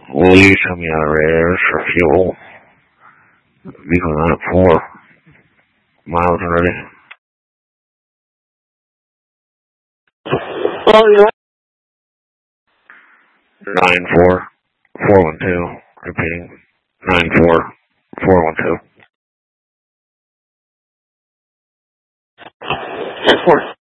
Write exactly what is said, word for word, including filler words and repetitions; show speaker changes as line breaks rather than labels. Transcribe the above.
Will you show me out of areas for fuel? Beacon on at four miles already.
Oh, yeah.
Nine four four one two. Repeating. Nine four four one two.
Of course.